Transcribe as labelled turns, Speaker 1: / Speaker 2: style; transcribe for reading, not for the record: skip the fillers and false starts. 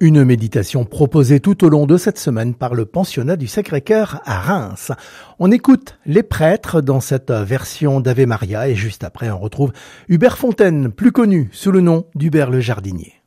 Speaker 1: Une méditation proposée tout au long de cette semaine par le pensionnat du Sacré-Cœur à Reims. On écoute les prêtres dans cette version d'Ave Maria et juste après on retrouve Hubert Fontaine, plus connu sous le nom d'Hubert le Jardinier.